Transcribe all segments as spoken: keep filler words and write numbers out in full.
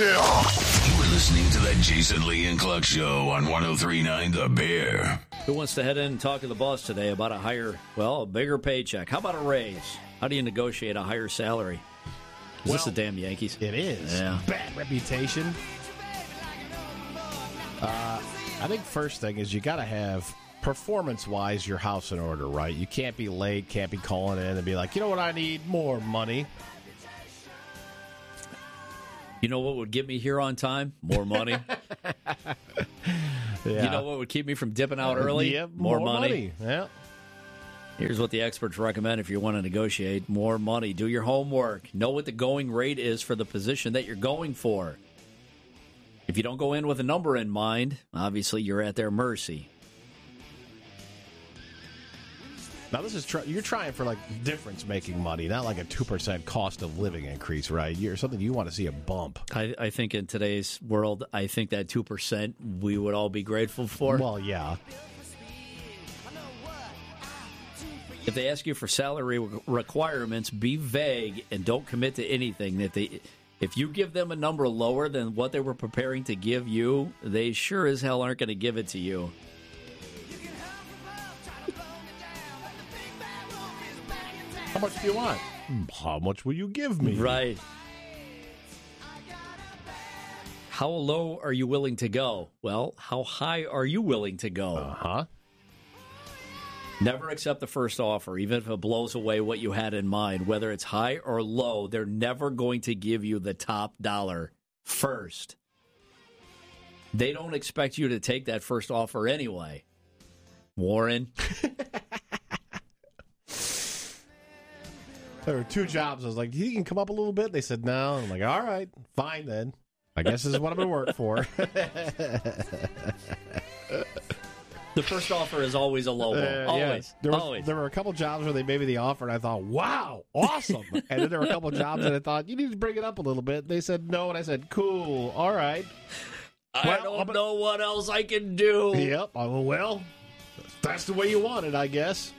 You are listening to the Jason Lee and Cluck Show on one oh three point nine The Bear. Who wants to head in and talk to the boss today about a higher, well, a bigger paycheck? How about a raise? How do you negotiate a higher salary? Is well, this the damn Yankees? It is. Yeah. Bad reputation. Uh, I think first thing is you got to have, performance-wise, your house in order, right? You can't be late, can't be calling in and be like, you know what, I need more money. You know what would get me here on time? More money. Yeah. You know what would keep me from dipping out early? Yeah, more, more money. money. Yeah. Here's what the experts recommend if you want to negotiate more money. Do your homework. Know what the going rate is for the position that you're going for. If you don't go in with a number in mind, obviously you're at their mercy. Now, this is tr- you're trying for, like, difference-making money, not like a two percent cost of living increase, right? You're something you want to see a bump. I, I think in today's world, I think that two percent we would all be grateful for. Well, yeah. If they ask you for salary requirements, be vague and don't commit to anything. If they, if you give them a number lower than what they were preparing to give you, they sure as hell aren't going to give it to you. How much do you want? How much will you give me? Right. How low are you willing to go? Well, how high are you willing to go? Uh-huh. Never accept the first offer, even if it blows away what you had in mind. Whether it's high or low, they're never going to give you the top dollar first. They don't expect you to take that first offer anyway. Warren. There were two jobs. I was like, you can come up a little bit? They said no. I'm like, all right, fine then. I guess this is what I'm going to work for. The first offer is always a low ball. Uh, always. Yeah. There, was, always. there were a couple jobs where they made me the offer, and I thought, wow, awesome. And then there were a couple jobs that I thought, you need to bring it up a little bit. They said no, and I said, cool, all right. I Well, don't I'm- know what else I can do. Yep. I went, well, that's the way you want it, I guess.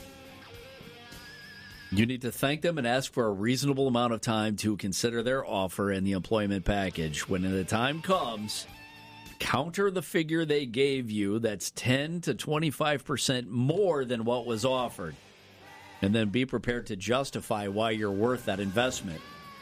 You need to thank them and ask for a reasonable amount of time to consider their offer and the employment package. When the time comes, counter the figure they gave you that's ten to twenty-five percent more than what was offered. And then be prepared to justify why you're worth that investment.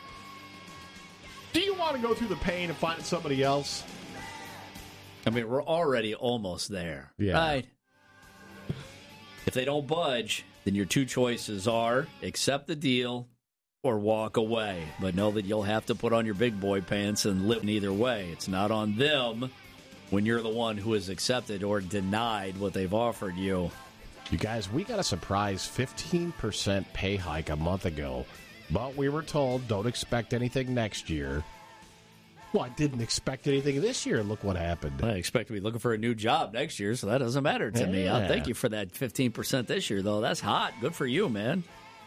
Do you want to go through the pain of finding somebody else? I mean, we're already almost there. Yeah. Right? If they don't budge, then your two choices are accept the deal or walk away. But know that you'll have to put on your big boy pants and live either way. It's not on them when you're the one who has accepted or denied what they've offered you. You guys, we got a surprise fifteen percent pay hike a month ago, but we were told don't expect anything next year. Well, I didn't expect anything this year. Look what happened. I expect to be looking for a new job next year, so that doesn't matter to me. I'll Yeah. thank you for that fifteen percent this year, though. That's hot. Good for you, man.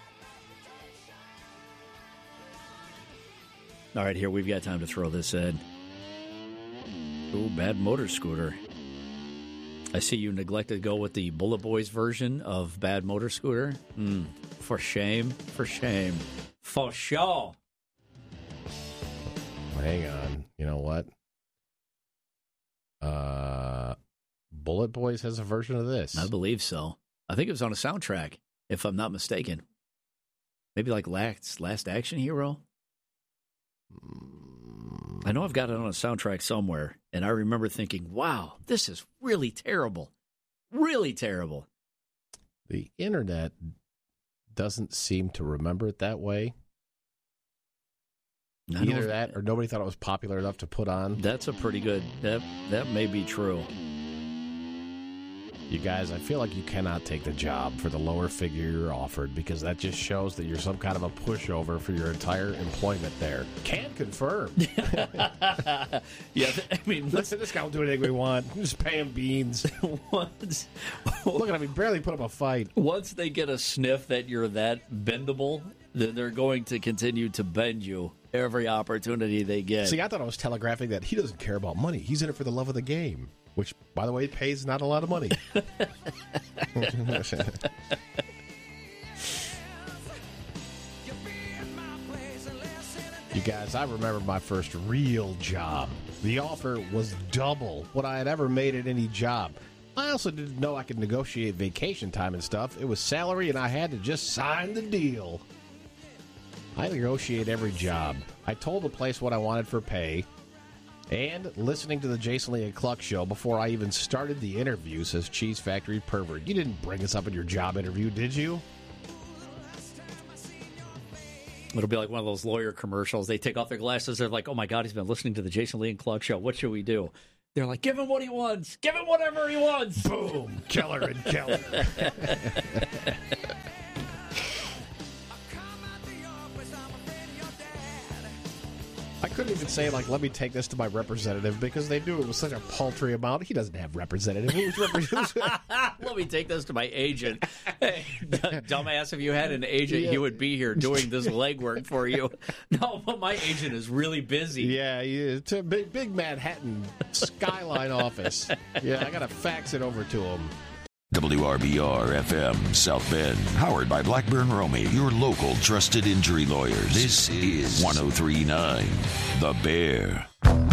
All right, here, we've got time to throw this in. Ooh, Bad Motor Scooter. I see you neglected to go with the Bullet Boys version of Bad Motor Scooter. Mm, for shame, for shame. For sure. Hang on. You know what? Uh, Bullet Boys has a version of this. I believe so. I think it was on a soundtrack, if I'm not mistaken. Maybe like Last, Last Action Hero? I know I've got it on a soundtrack somewhere, and I remember thinking, wow, this is really terrible. Really terrible. The internet doesn't seem to remember it that way. I know Either that or nobody thought it was popular enough to put on. That's a pretty good, that, that may be true. You guys, I feel like you cannot take the job for the lower figure you're offered because that just shows that you're some kind of a pushover for your entire employment there. Can't confirm. Yeah, I mean, Listen, this guy will do anything we want. Just pay him beans. once, Look at him. He barely put up a fight. once they get a sniff that you're that bendable, then they're going to continue to bend you every opportunity they get. See, I thought I was telegraphing that he doesn't care about money. He's in it for the love of the game, which, by the way, pays not a lot of money. You guys, I remember my first real job. The offer was double what I had ever made at any job. I also didn't know I could negotiate vacation time and stuff. It was salary, and I had to just sign the deal. I negotiate every job. I told the place what I wanted for pay. And listening to the Jason Lee and Cluck show before I even started the interview, says Cheese Factory Pervert. You didn't bring us up in your job interview, did you? It'll be like one of those lawyer commercials. They take off their glasses. They're like, oh, my God, he's been listening to the Jason Lee and Cluck show. What should we do? They're like, give him what he wants. Give him whatever he wants. Boom. Keller and Keller. I couldn't even say, like, let me take this to my representative because they knew it was such a paltry amount. He doesn't have representative. Who's representative? Let me take this to my agent. Hey, dumbass, if you had an agent, yeah. he would be here doing this legwork for you. No, but my agent is really busy. Yeah, it's a big, big Manhattan skyline office. Yeah, I got to fax it over to him. W R B R F M South Bend, powered by Blackburn Romey, your local trusted injury lawyers. This is one oh three point nine The Bear.